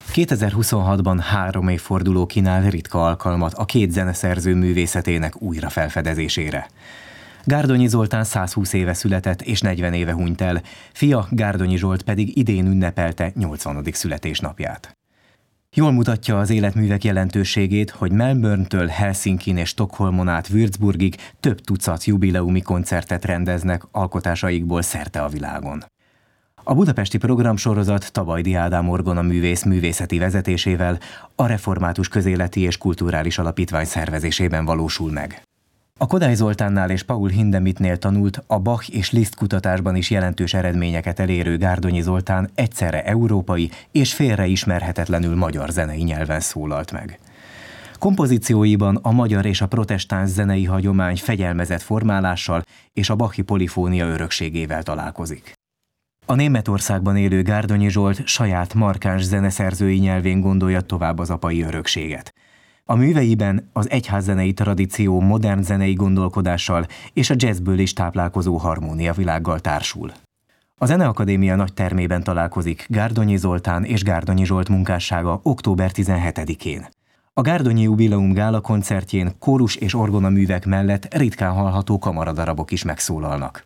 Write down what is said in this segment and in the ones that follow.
2026-ban 3 évforduló kínál ritka alkalmat a két zeneszerző művészetének újra felfedezésére. Gárdonyi Zoltán 120 éve született és 40 éve hunyt el, fia Gárdonyi Zsolt pedig idén ünnepelte 80. születésnapját. Jól mutatja az életművek jelentőségét, hogy Melbourne-től Helsinkin és Stockholmon át Würzburgig több tucat jubileumi koncertet rendeznek alkotásaikból szerte a világon. A budapesti programsorozat Tabajdi Ádám orgonaművész művészeti vezetésével a Református Közéleti és Kulturális Alapítvány szervezésében valósul meg. A Kodály Zoltánnál és Paul Hindemithnél tanult, a Bach és Liszt kutatásban is jelentős eredményeket elérő Gárdonyi Zoltán egyszerre európai és félreismerhetetlenül magyar zenei nyelven szólalt meg. Kompozícióiban a magyar és a protestáns zenei hagyomány fegyelmezett formálással és a bachi polifónia örökségével találkozik. A Németországban élő Gárdonyi Zsolt saját markáns zeneszerzői nyelvén gondolja tovább az apai örökséget. A műveiben az egyházzenei tradíció modern zenei gondolkodással és a jazzből is táplálkozó harmóniavilággal társul. A Zeneakadémia nagy termében találkozik Gárdonyi Zoltán és Gárdonyi Zsolt munkássága október 17-én. A Gárdonyi Jubileum gála koncertjén kórus és orgonaművek mellett ritkán hallható kamaradarabok is megszólalnak.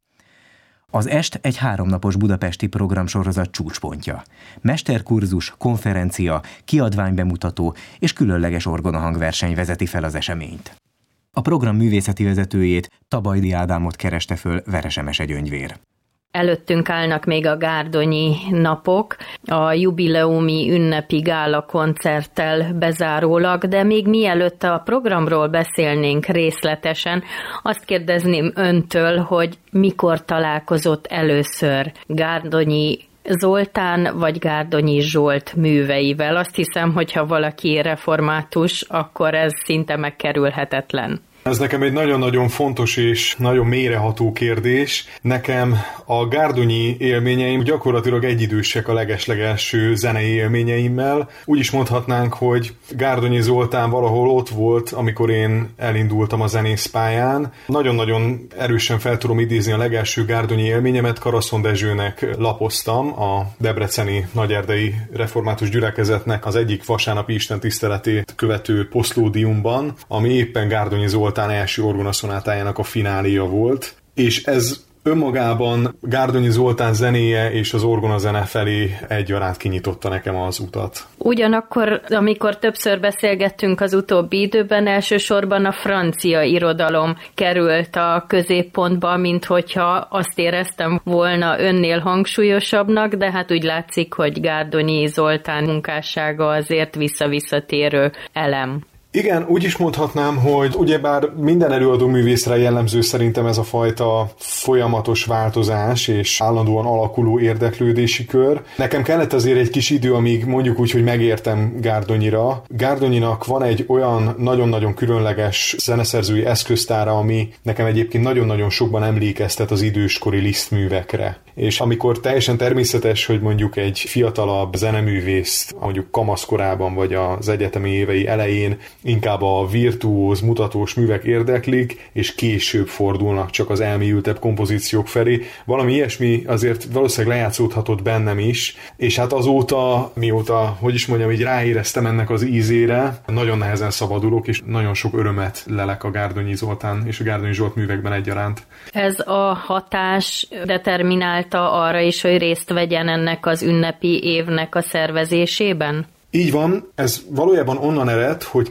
Az est egy 3 napos budapesti programsorozat csúcspontja. Mesterkurzus, konferencia, kiadványbemutató és különleges orgonahangverseny vezeti fel az eseményt. A program művészeti vezetőjét, Tabajdi Ádámot kereste föl Veresemese Gyöngyvér. Előttünk állnak még a gárdonyi napok, a jubileumi ünnepi gála koncerttel bezárólag, de még mielőtt a programról beszélnénk részletesen, azt kérdezném öntől, hogy mikor találkozott először Gárdonyi Zoltán vagy Gárdonyi Zsolt műveivel. Azt hiszem, hogyha valaki református, akkor ez szinte megkerülhetetlen. Ez nekem egy nagyon-nagyon fontos és nagyon mélyreható kérdés. Nekem a gárdonyi élményeim gyakorlatilag egyidősek a legeslegelső zenei élményeimmel. Úgy is mondhatnánk, hogy Gárdonyi Zoltán valahol ott volt, amikor én elindultam a zenészpályán. Nagyon-nagyon erősen fel tudom idézni a legelső gárdonyi élményemet. Karaszon Dezsőnek lapoztam, a debreceni nagyerdei református gyülekezetnek az egyik vasárnapi istentiszteletét követő posztlódiumban, ami éppen Gárdonyi Zoltán első orgonaszonátájának a fináléja volt, és ez önmagában Gárdonyi Zoltán zenéje és az orgonazene felé egyaránt kinyitotta nekem az utat. Ugyanakkor, amikor többször beszélgettünk az utóbbi időben, elsősorban a francia irodalom került a középpontba, mint hogyha azt éreztem volna önnél hangsúlyosabbnak, de hát úgy látszik, hogy Gárdonyi Zoltán munkássága azért visszavisszatérő elem. Igen, úgy is mondhatnám, hogy ugyebár minden előadó művészre jellemző szerintem ez a fajta folyamatos változás és állandóan alakuló érdeklődési kör. Nekem kellett azért egy kis idő, amíg mondjuk úgy, hogy megértem Gárdonyira. Gárdonyinak van egy olyan nagyon-nagyon különleges zeneszerzői eszköztára, ami nekem egyébként nagyon-nagyon sokban emlékeztet az időskori Liszt művekre. És amikor teljesen természetes, hogy mondjuk egy fiatalabb zeneművészt, mondjuk kamaszkorában vagy az egyetemi évei elején inkább a virtuóz, mutatós művek érdeklik, és később fordulnak csak az elmélyültebb kompozíciók felé. Valami ilyesmi azért valószínűleg lejátszódhatott bennem is, és hát azóta, mióta, így ráéreztem ennek az ízére, nagyon nehezen szabadulok, és nagyon sok örömet lelek a Gárdonyi Zoltán és a Gárdonyi Zsolt művekben egyaránt. Ez a hatás determinálta arra is, hogy részt vegyen ennek az ünnepi évnek a szervezésében? Így van, ez valójában onnan ered, hogy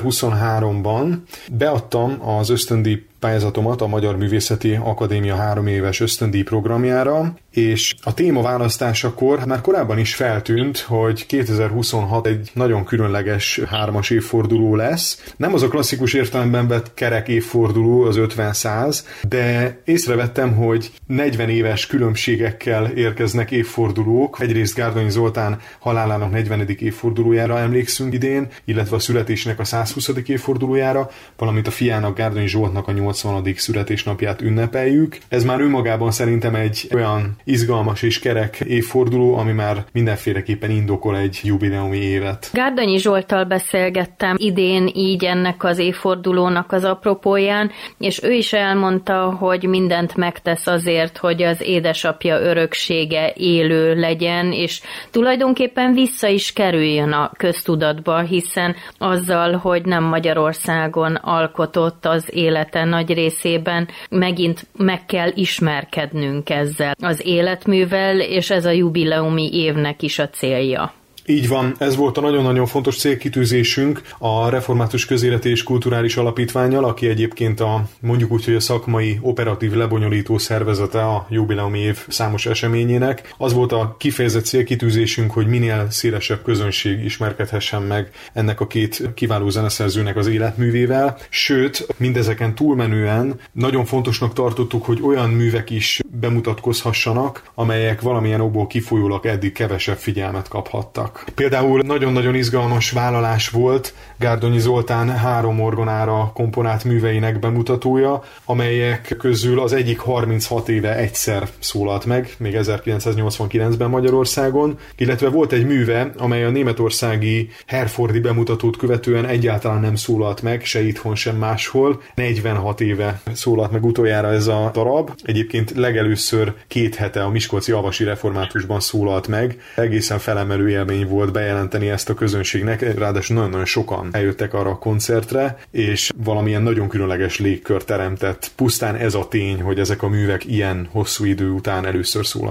2023-ban beadtam az ösztöndíj pályázatomat a Magyar Művészeti Akadémia 3 éves ösztöndíj programjára, és a téma választásakor már korábban is feltűnt, hogy 2026 egy nagyon különleges 3-as évforduló lesz. Nem az a klasszikus értelemben vett kerek évforduló, az 50-100, de észrevettem, hogy 40 éves különbségekkel érkeznek évfordulók. Egyrészt Gárdonyi Zoltán halálának 40. évfordulójára emlékszünk idén, illetve a születésének a 120. évfordulójára, valamint a fiának, Gárdonyi Zsoltnak a 80. születésnapját ünnepeljük. Ez már önmagában szerintem egy olyan izgalmas és kerek évforduló, ami már mindenféleképpen indokol egy jubileumi évet. Gárdonyi Zsolttal beszélgettem idén így ennek az évfordulónak az apropóján, és ő is elmondta, hogy mindent megtesz azért, hogy az édesapja öröksége élő legyen, és tulajdonképpen vissza is kerüljön a köztudatba, hiszen azzal, hogy nem Magyarországon alkotott az élete nagy részében, megint meg kell ismerkednünk ezzel az életművel, és ez a jubileumi évnek is a célja. Így van, ez volt a nagyon-nagyon fontos célkitűzésünk a Református Közéleti és Kulturális Alapítvánnyal, aki egyébként mondjuk úgy, hogy a szakmai operatív lebonyolító szervezete a jubileumi év számos eseményének. Az volt a kifejezett célkitűzésünk, hogy minél szélesebb közönség ismerkedhessen meg ennek a két kiváló zeneszerzőnek az életművével. Sőt, mindezeken túlmenően nagyon fontosnak tartottuk, hogy olyan művek is bemutatkozhassanak, amelyek valamilyen okból kifolyólag eddig kevesebb figyelmet kaphattak. Például nagyon-nagyon izgalmas vállalás volt Gárdonyi Zoltán 3 orgonára komponált műveinek bemutatója, amelyek közül az egyik 36 éve egyszer szólalt meg, még 1989-ben Magyarországon, illetve volt egy műve, amely a németországi Herfordi bemutatót követően egyáltalán nem szólalt meg, se itthon, sem máshol. 46 éve szólalt meg utoljára ez a darab. Egyébként legelőször 2 hete a miskolci Avasi Reformátusban szólalt meg. Egészen felemelő élmény volt bejelenteni ezt a közönségnek, ráadásul nagyon-nagyon sokan eljöttek arra a koncertre, és valamilyen nagyon különleges légkör teremtett. Pusztán ez a tény, hogy ezek a művek ilyen hosszú idő után először szólaltak